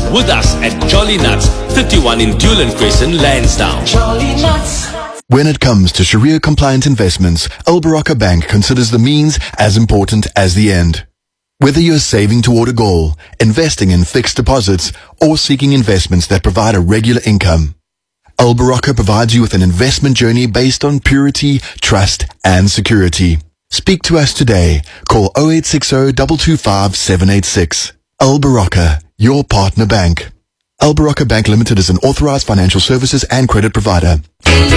with us at Jolly Nuts, 31 in Dewland Crescent, Lansdowne. Jolly Nuts. When it comes to Sharia-compliant investments, Al Baraka Bank considers the means as important as the end. Whether you're saving toward a goal, investing in fixed deposits, or seeking investments that provide a regular income, Al Baraka provides you with an investment journey based on purity, trust, and security. Speak to us today. Call 0860 225 786. Al Baraka, your partner bank. Al Baraka Bank Limited is an authorized financial services and credit provider.